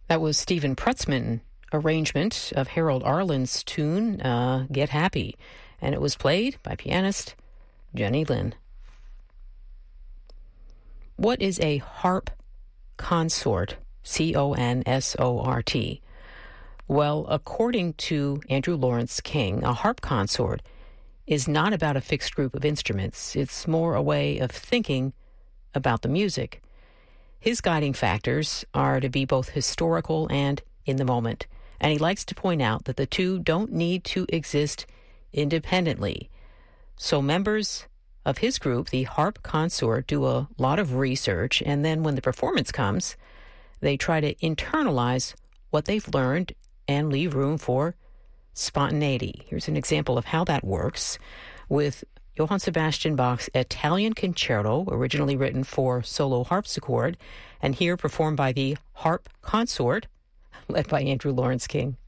That was Stephen Prutzman arrangement of Harold Arlen's tune, Get Happy, and it was played by pianist Jenny Lind. What is a harp consort? C-O-N-S-O-R-T. Well, according to Andrew Lawrence King, a harp consort is not about a fixed group of instruments. It's more a way of thinking about the music. His guiding factors are to be both historical and in the moment, and he likes to point out that the two don't need to exist independently. So members of his group, the Harp Consort, do a lot of research, and then when the performance comes, they try to internalize what they've learned and leave room for spontaneity. Here's an example of how that works with Johann Sebastian Bach's Italian Concerto, originally written for solo harpsichord, and here performed by the Harp Consort, led by Andrew Lawrence King.